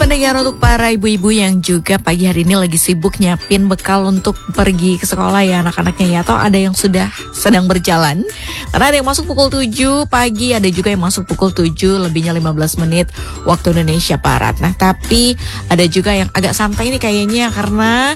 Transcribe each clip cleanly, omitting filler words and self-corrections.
Pendengar, untuk para ibu-ibu yang juga pagi hari ini lagi sibuk nyiapin bekal untuk pergi ke sekolah ya anak-anaknya ya, atau ada yang sudah sedang berjalan. Karena ada yang masuk pukul 7 pagi, ada juga yang masuk pukul 7 lebihnya 15 menit waktu Indonesia Barat. Nah, tapi ada juga yang agak santai nih kayaknya karena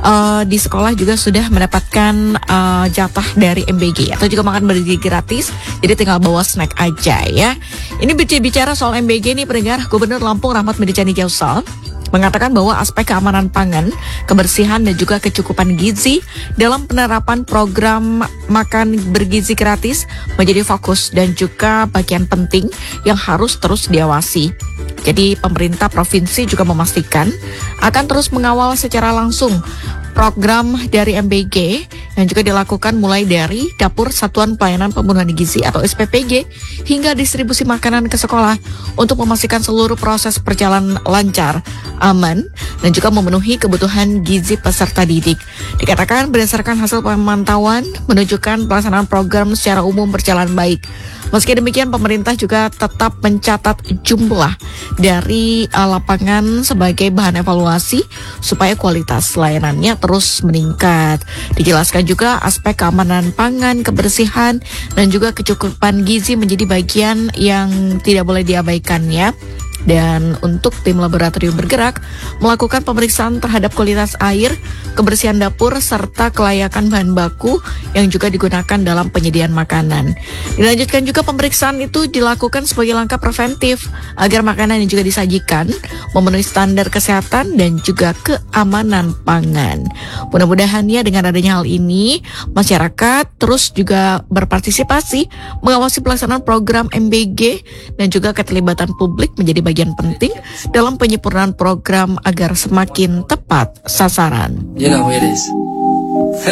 di sekolah juga sudah mendapatkan jatah dari MBG atau juga makan bergizi gratis. Jadi tinggal bawa snack aja ya. Ini bicara soal MBG nih pendengar, Gubernur Lampung Rahmat Medicani Jausal mengatakan bahwa aspek keamanan pangan, kebersihan dan juga kecukupan gizi dalam penerapan program makan bergizi gratis menjadi fokus dan juga bagian penting yang harus terus diawasi. Jadi pemerintah provinsi juga memastikan akan terus mengawal secara langsung program dari MBG yang juga dilakukan mulai dari Dapur Satuan Pelayanan Pembunuhan Gizi atau SPPG hingga distribusi makanan ke sekolah untuk memastikan seluruh proses berjalan lancar, aman, dan juga memenuhi kebutuhan gizi peserta didik. Dikatakan berdasarkan hasil pemantauan menunjukkan pelaksanaan program secara umum berjalan baik. Meski demikian, pemerintah juga tetap mencatat jumlah dari lapangan sebagai bahan evaluasi supaya kualitas layanannya terus meningkat. Dijelaskan juga aspek keamanan pangan, kebersihan, dan juga kecukupan gizi menjadi bagian yang tidak boleh diabaikan ya. Dan untuk tim laboratorium bergerak melakukan pemeriksaan terhadap kualitas air, kebersihan dapur, serta kelayakan bahan baku yang juga digunakan dalam penyediaan makanan. Dilanjutkan juga pemeriksaan itu dilakukan sebagai langkah preventif agar makanan yang juga disajikan memenuhi standar kesehatan dan juga keamanan pangan. Mudah-mudahan ya dengan adanya hal ini, masyarakat terus juga berpartisipasi mengawasi pelaksanaan program MBG dan juga keterlibatan publik menjadi bagian penting dalam penyempurnaan program agar semakin tepat sasaran. You know who it is.